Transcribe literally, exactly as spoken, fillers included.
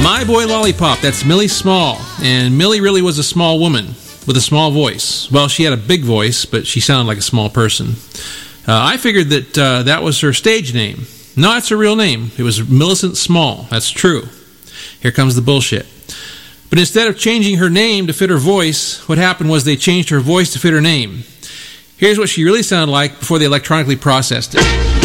My Boy Lollipop, that's Millie Small. And Millie really was a small woman with a small voice. Well, she had a big voice, but she sounded like a small person. Uh, I figured that uh, that was her stage name. No, it's her real name. It was Millicent Small. That's true. Here comes the bullshit. But instead of changing her name to fit her voice, what happened was they changed her voice to fit her name. Here's what she really sounded like before they electronically processed it.